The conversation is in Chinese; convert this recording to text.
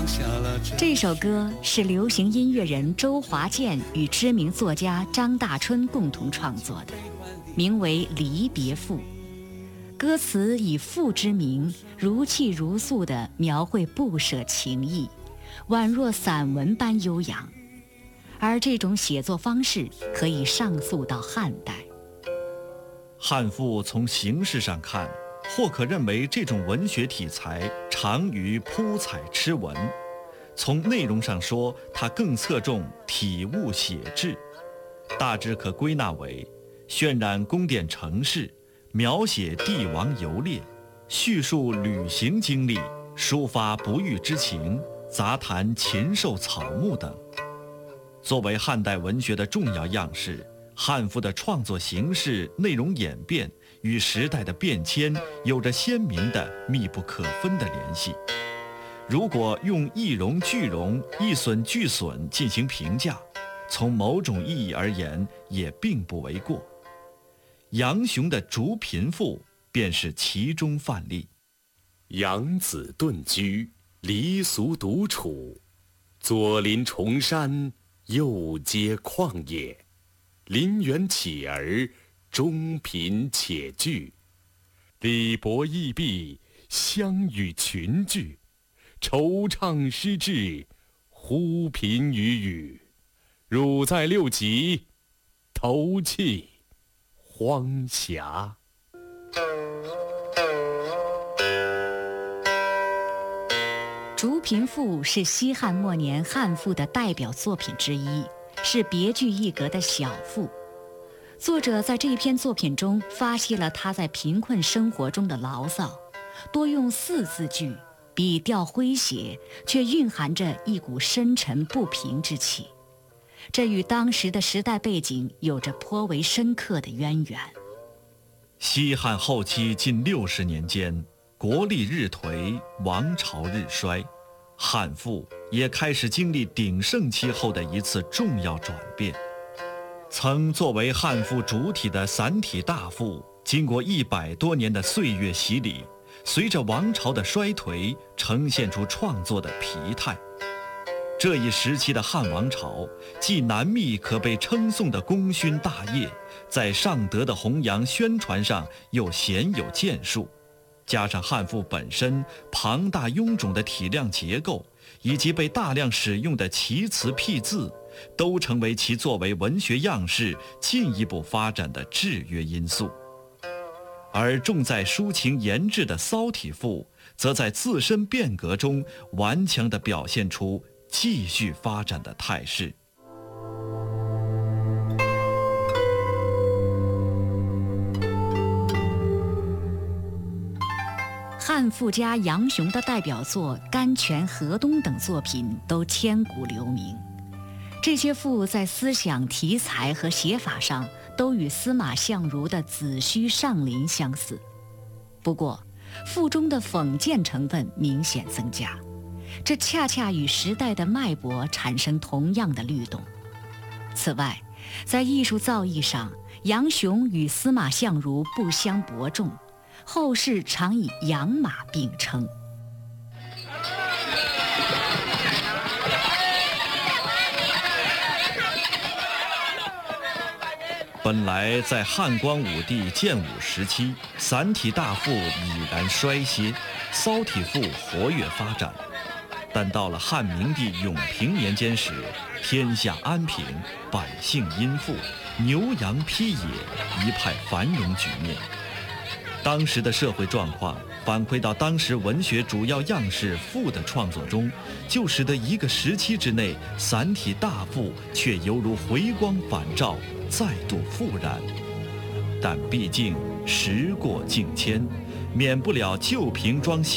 这首歌是流行音乐人周华健与知名作家张大春共同创作的，名为《离别赋》。歌词以赋之名，如泣如诉地描绘不舍情意，宛若散文般悠扬。而这种写作方式可以上溯到汉代。 汉赋从形式上看，或可认为这种文学题材长于铺彩痴文；从内容上说，它更侧重体物写志，大致可归纳为渲染宫殿城市，描写帝王游猎，叙述旅行经历，抒发不遇之情，杂谈禽兽草木等。作为汉代文学的重要样式，汉赋的创作形式、内容演变与时代的变迁有着鲜明的密不可分的联系。如果用一荣俱荣、一损俱损进行评价，从某种意义而言也并不为过。杨雄的《竹贫赋》便是其中范例。 养子遁居，离俗独处，左邻重山，右接旷野，邻园乞儿，中贫且聚，礼薄义弊，相与群聚，惆怅失志，忽频与语，汝在六极，投气荒峡。 《竹贫赋》是西汉末年汉赋的代表作品之一，是别具一格的小赋。作者在这篇作品中发泄了他在贫困生活中的牢骚，多用四字句，笔调诙谐，却蕴含着一股深沉不平之气。这与当时的时代背景有着颇为深刻的渊源。 西汉后期近60年间，国力日颓，王朝日衰，汉赋也开始经历鼎盛期后的一次重要转变。曾作为汉赋主体的散体大赋，经过100多年的岁月洗礼，随着王朝的衰颓，呈现出创作的疲态。这一时期的汉王朝，既难觅可被称颂的功勋大业，在尚德的弘扬宣传上又鲜有建树，加上汉赋本身庞大臃肿的体量结构，以及被大量使用的奇词僻字，都成为其作为文学样式进一步发展的制约因素。而重在抒情言志的骚体赋，则在自身变革中顽强地表现出继续发展的态势。 汉赋家杨雄的代表作《甘泉河东》等作品都千古留名。这些赋在思想、题材和写法上都与司马相如的《子虚上林》相似，不过赋中的讽谏成分明显增加，这恰恰与时代的脉搏产生同样的律动。此外，在艺术造诣上，杨雄与司马相如不相伯仲，后世常以杨马并称。 本来在汉光武帝建武时期，散体大赋已然衰歇，骚体赋活跃发展。但到了汉明帝永平年间时，天下安平，百姓殷富，牛羊披野，一派繁荣局面。当时的社会状况反馈到当时文学主要样式赋的创作中，就使得一个时期之内，散体大赋却犹如回光返照，再度复燃。但毕竟时过境迁，免不了旧瓶装新